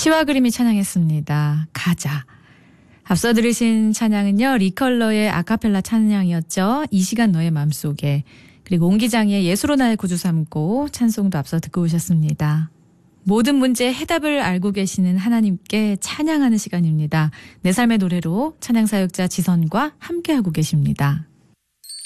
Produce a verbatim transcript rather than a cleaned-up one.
시와 그림이 찬양했습니다. 가자. 앞서 들으신 찬양은요. 리컬러의 아카펠라 찬양이었죠. 이 시간 너의 맘속에. 그리고 옹기장의 예수로 나의 구주 삼고 찬송도 앞서 듣고 오셨습니다. 모든 문제의 해답을 알고 계시는 하나님께 찬양하는 시간입니다. 내 삶의 노래로 찬양사역자 지선과 함께하고 계십니다.